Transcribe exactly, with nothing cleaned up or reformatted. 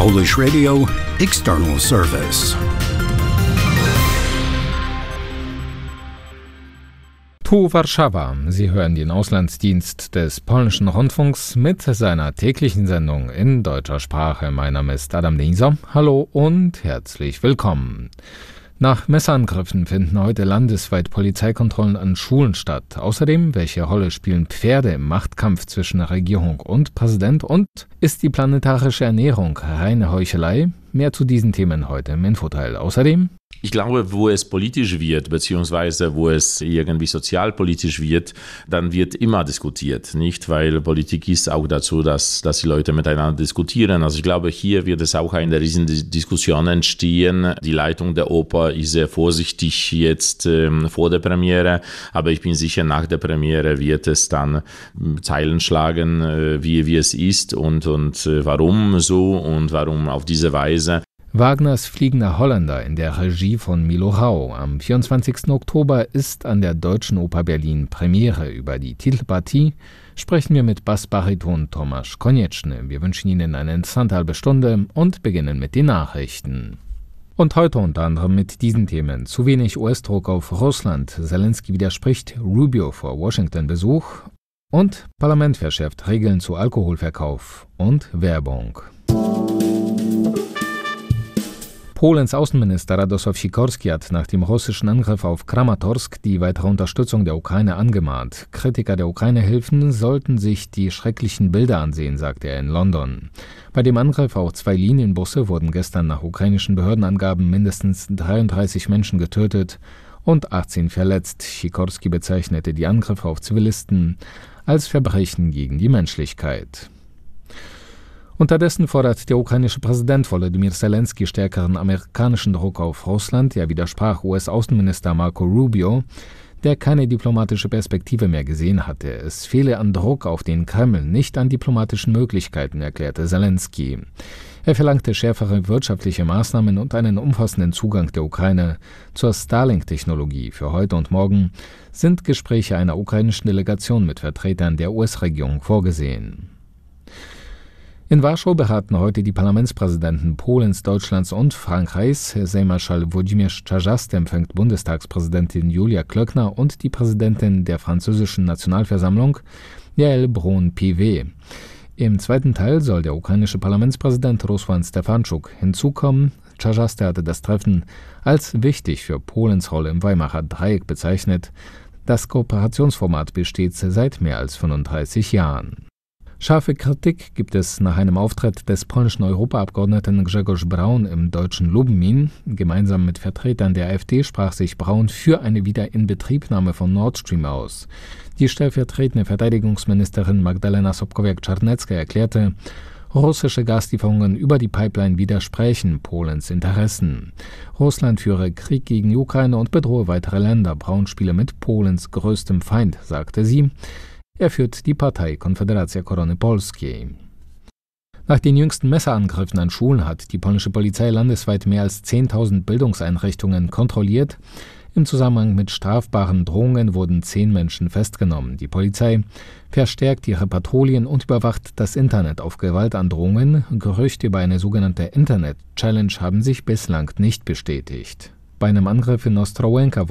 Polish Radio External Service. Tu Warszawa. Sie hören den Auslandsdienst des polnischen Rundfunks mit seiner täglichen Sendung in deutscher Sprache. Mein Name ist Adam Nieser. Hallo und herzlich willkommen. Nach Messerangriffen finden heute landesweit Polizeikontrollen an Schulen statt. Außerdem, welche Rolle spielen Pferde im Machtkampf zwischen Regierung und Präsident? Und ist die planetarische Ernährung reine Heuchelei? Mehr zu diesen Themen heute im Infoteil. Außerdem: Ich glaube, wo es politisch wird, beziehungsweise wo es irgendwie sozialpolitisch wird, dann wird immer diskutiert, nicht? Weil Politik ist auch dazu, dass, dass die Leute miteinander diskutieren. Also ich glaube, hier wird es auch eine riesen Diskussion entstehen. Die Leitung der Oper ist sehr vorsichtig jetzt ähm, vor der Premiere, aber ich bin sicher, nach der Premiere wird es dann Zeilen schlagen, äh, wie, wie es ist und, und äh, warum so und warum auf diese Weise. Wagners Fliegender Holländer in der Regie von Milo Rau. Am vierundzwanzigsten Oktober ist an der Deutschen Oper Berlin Premiere. Über die Titelpartie sprechen wir mit Bassbariton Tomasz Konieczny. Wir wünschen Ihnen eine interessante halbe Stunde und beginnen mit den Nachrichten. Und heute unter anderem mit diesen Themen: Zu wenig U S-Druck auf Russland, Zelensky widerspricht Rubio vor Washington-Besuch und Parlament verschärft Regeln zu Alkoholverkauf und Werbung. Polens Außenminister Radosław Sikorski hat nach dem russischen Angriff auf Kramatorsk die weitere Unterstützung der Ukraine angemahnt. Kritiker der Ukraine-Hilfen sollten sich die schrecklichen Bilder ansehen, sagte er in London. Bei dem Angriff auf zwei Linienbusse wurden gestern nach ukrainischen Behördenangaben mindestens dreiunddreißig Menschen getötet und achtzehn verletzt. Sikorski bezeichnete die Angriffe auf Zivilisten als Verbrechen gegen die Menschlichkeit. Unterdessen fordert der ukrainische Präsident Volodymyr Zelensky stärkeren amerikanischen Druck auf Russland. Er widersprach U S-Außenminister Marco Rubio, der keine diplomatische Perspektive mehr gesehen hatte. Es fehle an Druck auf den Kreml, nicht an diplomatischen Möglichkeiten, erklärte Zelensky. Er verlangte schärfere wirtschaftliche Maßnahmen und einen umfassenden Zugang der Ukraine zur Starlink-Technologie. Für heute und morgen sind Gespräche einer ukrainischen Delegation mit Vertretern der U S-Regierung vorgesehen. In Warschau beraten heute die Parlamentspräsidenten Polens, Deutschlands und Frankreichs. Sejmarschall Włodzimierz Czarzasty empfängt Bundestagspräsidentin Julia Klöckner und die Präsidentin der französischen Nationalversammlung, Yael Braun-Pivet. Im zweiten Teil soll der ukrainische Parlamentspräsident Ruslan Stefanczuk hinzukommen. Czarzasty hatte das Treffen als wichtig für Polens Rolle im Weimarer Dreieck bezeichnet. Das Kooperationsformat besteht seit mehr als fünfunddreißig Jahren. Scharfe Kritik gibt es nach einem Auftritt des polnischen Europaabgeordneten Grzegorz Braun im deutschen Lublin. Gemeinsam mit Vertretern der AfD sprach sich Braun für eine Wiederinbetriebnahme von Nord Stream aus. Die stellvertretende Verteidigungsministerin Magdalena Sobkowiak-Czarnecka erklärte, russische Gaslieferungen über die Pipeline widersprächen Polens Interessen. Russland führe Krieg gegen die Ukraine und bedrohe weitere Länder. Braun spiele mit Polens größtem Feind, sagte sie. Er führt die Partei Konfederacja Korony Polskiej. Nach den jüngsten Messerangriffen an Schulen hat die polnische Polizei landesweit mehr als zehntausend Bildungseinrichtungen kontrolliert. Im Zusammenhang mit strafbaren Drohungen wurden zehn Menschen festgenommen. Die Polizei verstärkt ihre Patrouillen und überwacht das Internet auf Gewaltandrohungen. Gerüchte über eine sogenannte Internet-Challenge haben sich bislang nicht bestätigt. Bei einem Angriff in Ostrołęka